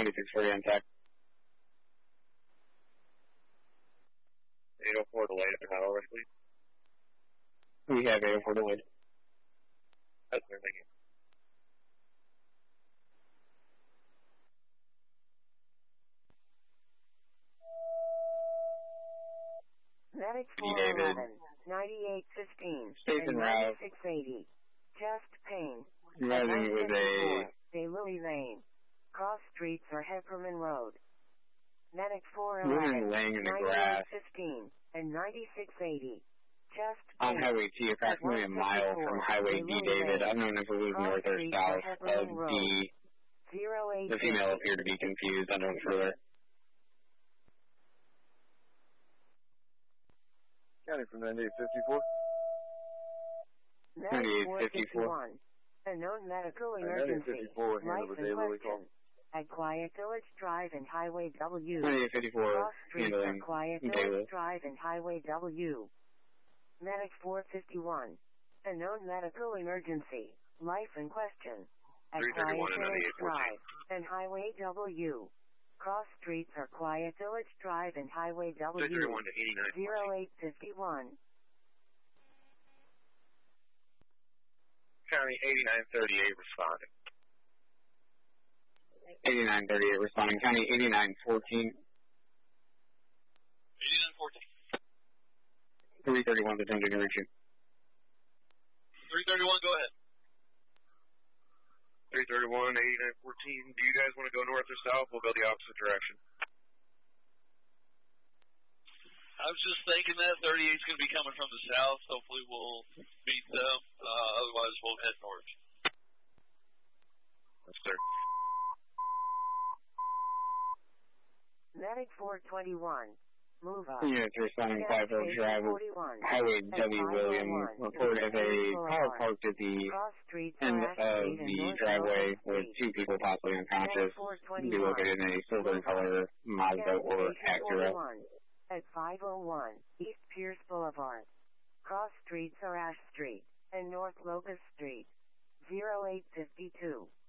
9640 on tech. 804 delayed if they're not already, please. We have 804 delayed. That's fair, thank you. Medic 411, 9815, Station and route. 9680. Chest pain. Routing with a... Daylily Lane. Cross streets or Hepperman Road. Medic Woman 411, laying in the grass 9815, and 9680. Chest on pain. Highway T, approximately a mile from Highway D, David. I don't know if it was north or south of D. The female appeared to be confused. I don't know further. County from 9854. 9854. A known medical emergency. 9854, Life handle the in Daylily call. question. At Quiet Village Drive and Highway W. 9854, Cross streets are handling Quiet Daylily. Village Drive and Highway W. Medic 451. A known medical emergency. Life in question. At 331 Quiet and Village 9814. Drive and Highway W. Cross streets are Quiet Village Drive and Highway W. 331 to 89. 0851. County 8938 responding. 8938 responding. County 8914. 8914. 331 to attempting to reach you. 331, go ahead. 331, 8914. Do you guys want to go north or south? We'll go the opposite direction. I was just thinking that 38's going to be coming from the south. Hopefully we'll beat them. Otherwise we'll head north. Yes, sir. Medic 421. Move up. Units responding 5 Hill Drive, Highway W. William. Report of a car parked at the end of the driveway with 2 people possibly unconscious. Be located in a silver color Mazda or Acura. At 501 East Pierce Boulevard. Cross streets are Ash Street and North Locust Street. 0852.